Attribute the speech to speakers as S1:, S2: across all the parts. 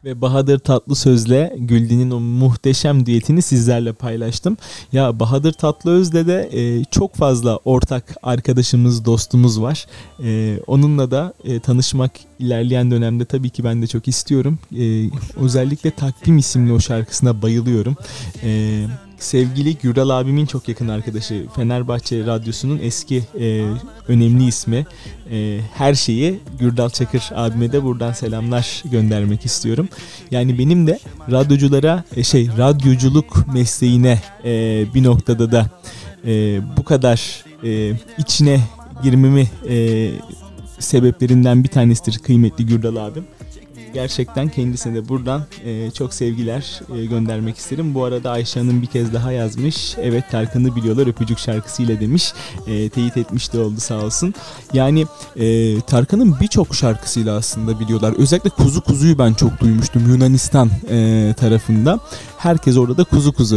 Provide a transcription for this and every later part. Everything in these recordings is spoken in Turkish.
S1: Ve Bahadır Tatlısöz'le Güldin'in o muhteşem düetini sizlerle paylaştım. Ya Bahadır Tatlıöz'le de çok fazla ortak arkadaşımız, dostumuz var. Onunla da tanışmak ilerleyen dönemde tabii ki ben de çok istiyorum. Özellikle Takvim isimli o şarkısına bayılıyorum. Sevgili Gürdal abimin çok yakın arkadaşı, Fenerbahçe Radyosu'nun eski önemli ismi. Her şeyi Gürdal Çakır abime de buradan selamlar göndermek istiyorum. Yani benim de radyoculuk mesleğine bir noktada da bu kadar içine girmemi sebeplerinden bir tanesidir kıymetli Gürdal abim. Gerçekten kendisine de buradan çok sevgiler göndermek isterim. Bu arada Ayşe Hanım bir kez daha yazmış. Evet, Tarkan'ı biliyorlar öpücük şarkısıyla demiş. Teyit etmiş de oldu sağ olsun. Yani Tarkan'ın birçok şarkısıyla aslında biliyorlar. Özellikle Kuzu Kuzu'yu ben çok duymuştum Yunanistan tarafında. Herkes orada da Kuzu Kuzu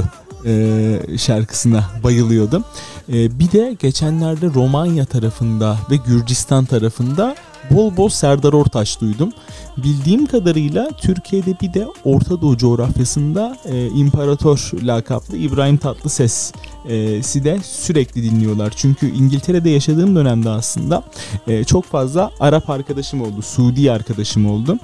S1: şarkısına bayılıyordu. Bir de geçenlerde Romanya tarafında ve Gürcistan tarafında bol bol Serdar Ortaç duydum. Bildiğim kadarıyla Türkiye'de bir de Orta Doğu coğrafyasında İmparator lakaplı İbrahim Tatlıses'i de sürekli dinliyorlar. Çünkü İngiltere'de yaşadığım dönemde aslında çok fazla Arap arkadaşım oldu, Suudi arkadaşım oldu.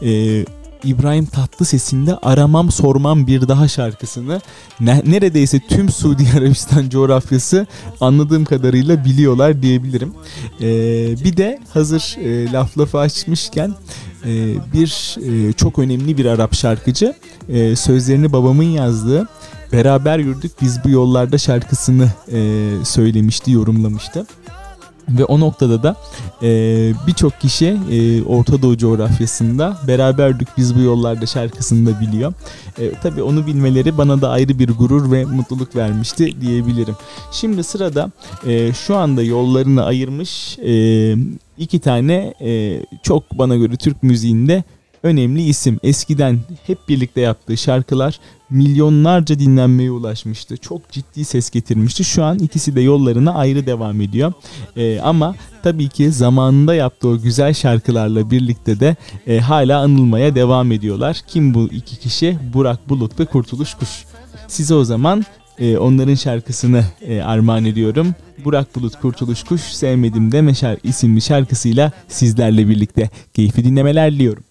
S1: İbrahim Tatlıses'in de Aramam Sormam Bir Daha şarkısını neredeyse tüm Suudi Arabistan coğrafyası anladığım kadarıyla biliyorlar diyebilirim. Bir de hazır lafı açmışken bir çok önemli bir Arap şarkıcı sözlerini babamın yazdığı Beraber Yürüdük Biz Bu Yollarda şarkısını söylemişti, yorumlamıştı. Ve o noktada da birçok kişi Orta Doğu coğrafyasında Beraberdik Biz Bu Yollarda şarkısını da biliyor. Tabii onu bilmeleri bana da ayrı bir gurur ve mutluluk vermişti diyebilirim. Şimdi sırada şu anda yollarını ayırmış iki tane çok bana göre Türk müziğinde önemli isim. Eskiden hep birlikte yaptığı şarkılar milyonlarca dinlenmeye ulaşmıştı. Çok ciddi ses getirmişti. Şu an ikisi de yollarına ayrı devam ediyor. Ama tabii ki zamanında yaptığı o güzel şarkılarla birlikte de hala anılmaya devam ediyorlar. Kim bu iki kişi? Burak Bulut ve Kurtuluş Kuş. Size o zaman onların şarkısını armağan ediyorum. Burak Bulut Kurtuluş Kuş Sevmedim Deme isimli şarkısıyla sizlerle birlikte keyifli dinlemeler diliyorum.